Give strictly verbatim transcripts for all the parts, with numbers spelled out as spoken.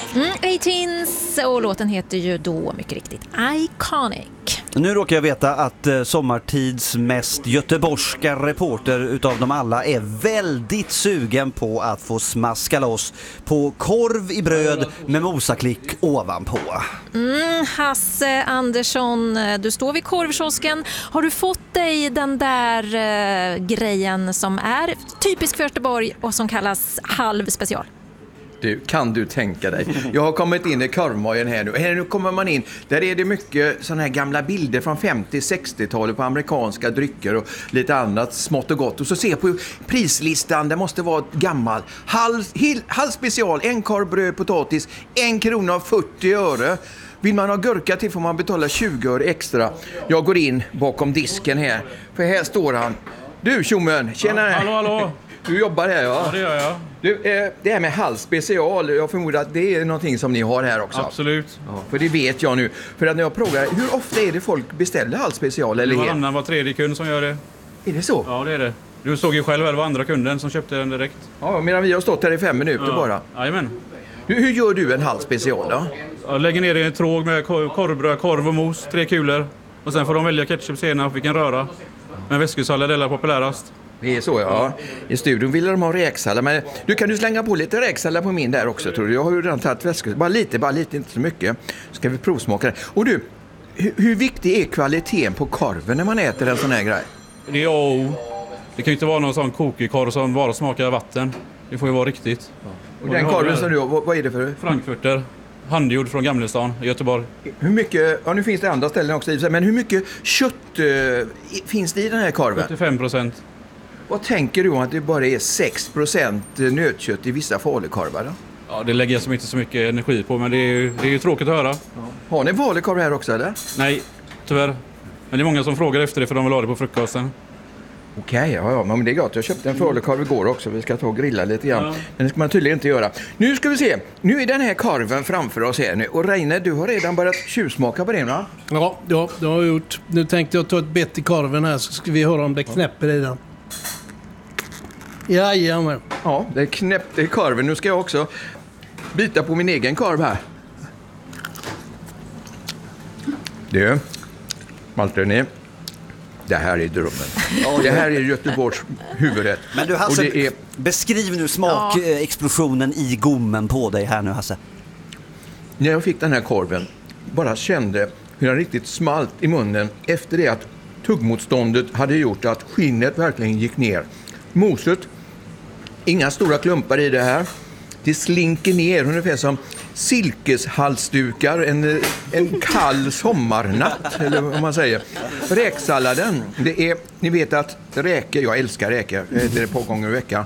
Mm, Eighteens och låten heter ju då mycket riktigt Iconic. Nu råkar jag veta att eh, Sommartids mest göteborgska reporter utav dem alla är väldigt sugen på att få smaska loss på korv i bröd med mosaklick ovanpå. Mm, Hasse Andersson, du står vid korvkiosken. Har du fått dig den där eh, grejen som är typisk för Göteborg och som kallas halv special? Du, kan du tänka dig? Jag har kommit in i korvmojen här nu. Här nu kommer man in. Där är det mycket såna här gamla bilder från femtio-sextiotalet på amerikanska drycker och lite annat smått och gott. Och så ser jag på prislistan, det måste vara gammal. Halv, hel, halv special, en korv bröd, potatis, en krona och fyrtio öre. Vill man ha gurka till får man betala tjugo öre extra. Jag går in bakom disken här. För här står han. Du, tjommen, tjena. Hallå, hallå. Du jobbar här, va? Ja, det gör jag. Du, eh, det här med halv special, jag förmodar att det är någonting som ni har här också. Absolut. Ja, för det vet jag nu. För att när jag frågar, hur ofta är det folk beställer halv special? Eller Det var annan var tredje kund som gör det. Är det så? Ja, det är det. Du såg ju själv väl var andra kunden som köpte den direkt. Ja, medan vi har stått här i fem minuter Ja. bara. Jajamän. Du, hur gör du en halv special då? Jag lägger ner i en tråg med kor- korvbröd, korv och mos, tre kulor. Och sen får de välja ketchup, senap, vilken röra. Men väskesallad är populärast. Det är så, ja. I studion ville de ha räksallad. Men du, kan du slänga på lite räksallad på min där också, tror du? Jag har ju redan tagit väskor. Bara lite, bara lite, inte så mycket. Ska vi provsmaka det. Och du, hur, hur viktig är kvaliteten på korven när man äter en sån här grej? Det är oh. Det kan ju inte vara någon sån kokig-korv som bara smakar vatten. Det får ju vara riktigt. Och den korven som du har, vad, vad är det för? Frankfurter. Handgjord från Gamlestan i Göteborg. Hur mycket, ja nu finns det andra ställen också, men hur mycket kött eh, finns det i den här korven? sjuttiofem procent. Vad tänker du om att det bara är sex procent nötkött i vissa falukorvar då? Ja, det lägger jag som inte så mycket energi på, men det är ju, det är ju tråkigt att höra. Har ni falukorv här också eller? Nej, tyvärr. Men det är många som frågar efter det för de vill ha det på frukosten. Okej, okay, ja, ja, men det är gott. Jag köpte en falukorv igår också. Vi ska ta och grilla lite grann. Ja. Men det ska man tydligen inte göra. Nu ska vi se. Nu är den här korven framför oss här nu. Och Reine, du har redan börjat tjuvsmaka på den, va? Ja, ja, det har jag gjort. Nu tänkte jag ta ett bett i korven här så ska vi höra om det knäpper i den. Jajamän. Ja, det knäppte i korven. Nu ska jag också bita på min egen korv här. Du, Malte, ni. Det här är drömmen. Ja, det här är Göteborgs huvudrätt. Men du Hasse, och det är... beskriv nu smakexplosionen ja. i gommen på dig här nu Hasse. När jag fick den här korven bara kände hur den riktigt smalt i munnen efter det att tuggmotståndet hade gjort att skinnet verkligen gick ner. Moset, inga stora klumpar i det här. Det slinker ner ungefär som silkeshalsdukar en, en kall sommarnatt, eller vad man säger. Räksalladen, det är, ni vet att räkor, jag älskar räkor, jag äter det ett par gånger i veckan.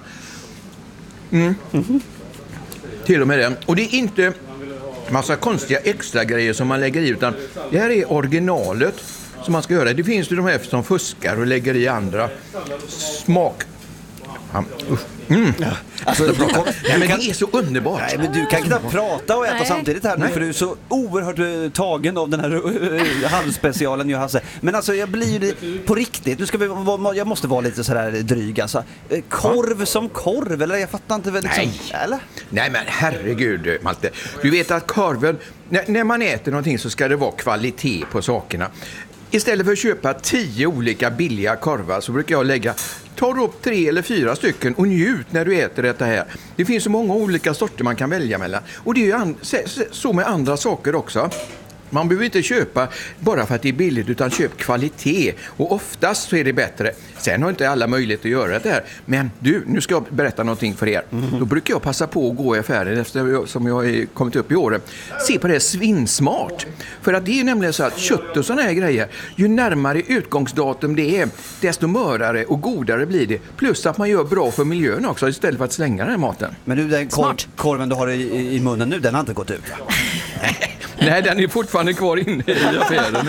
Mm. Mm-hmm. Till och med det. Och det är inte massa konstiga extra grejer som man lägger i, utan det här är originalet som man ska göra. Det finns ju de här som fuskar och lägger i andra smak. Ja, mm. Ja. Alltså, du, ja, men kan, det är så underbart. Nej, men du kan knappt prata och äta nej. samtidigt här nu, för du är så oerhört uh, tagen av den här uh, halvspecialen ju Hasse. Men alltså jag blir ju på riktigt. Nu ska vi jag måste vara lite så där dryg alltså. Korv ja. som korv eller jag fattar inte väl liksom, nej. eller? Nej men herregud Malte. Du vet att korven när, när man äter någonting så ska det vara kvalitet på sakerna. Istället för att köpa tio olika billiga korvar så brukar jag lägga ta upp tre eller fyra stycken och njut när du äter detta här. Det finns så många olika sorter man kan välja mellan. Och det är ju an- så med andra saker också. Man behöver inte köpa bara för att det är billigt utan köp kvalitet. Och oftast så är det bättre. Sen har inte alla möjlighet att göra det här. Men du, nu ska jag berätta någonting för er. Mm. Då brukar jag passa på att gå i affären efter som jag har kommit upp i åren. Se på det här svinsmart. För att det är nämligen så att kött och sådana här grejer, ju närmare utgångsdatum det är, desto mörare och godare blir det. Plus att man gör bra för miljön också istället för att slänga den här maten. Men du, den korv, korven du har i, i munnen nu, den har inte gått ut va? Nej, den är fortfarande kvar inne i affären.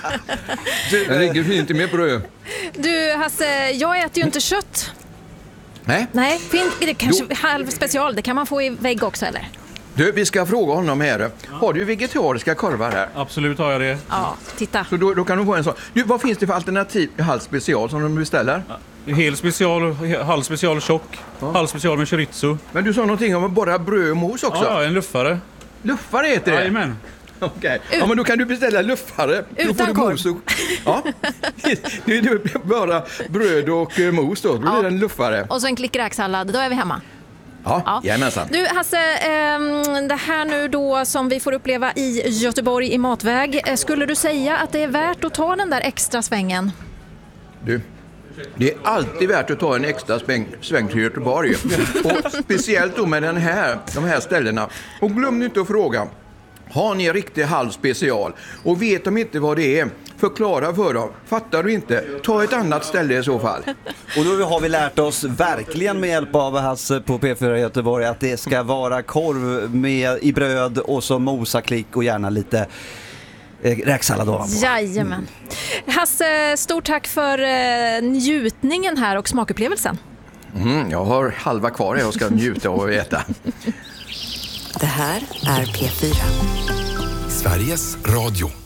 Den ligger fint med bröd. Du Hasse, jag äter ju inte kött. Nej. Nej, fin- det kanske Då... halv special, det kan man få i vägg också eller? Du, vi ska fråga honom här. Har du vegetariska korvar här? Absolut har jag det. Ja, titta. Så då, då kan du få en sån. Du, vad finns det för alternativ i halv special som de beställer? Ja. Hel special, halv special tjock, ja. halv special med chorizo. Men du sa någonting om bara bröd och mos också? Ja, en luffare. Luffare heter det? Jajamän. Okej. Ja, men då kan du beställa luffare. Utan då får du korv. mos och, ja. Det är bara bröd och eh, mos då. Då blir Ja. det en luffare. Och så en klick räksallad, då är vi hemma. Ja, Ja. jajamensan. Du Hasse, ehm, det här nu då som vi får uppleva i Göteborg i matväg. eh, Skulle du säga att det är värt att ta den där extra svängen? Du, det är alltid värt att ta en extra sväng, sväng till Göteborg. Och speciellt då med den här, de här ställena. Och glöm inte att fråga. Har ni en riktig halv special och vet de inte vad det är, förklara för dem. Fattar du inte, ta ett annat ställe i så fall. Och då har vi lärt oss verkligen med hjälp av Hasse på P fyra Göteborg att det ska vara korv med i bröd och så mosaklick och gärna lite eh, räksallad ovanpå. Jajamän. Hasse, stort tack för eh, njutningen här och smakupplevelsen. Mm, jag har halva kvar jag ska njuta och äta. Det här är P fyra. Sveriges Radio.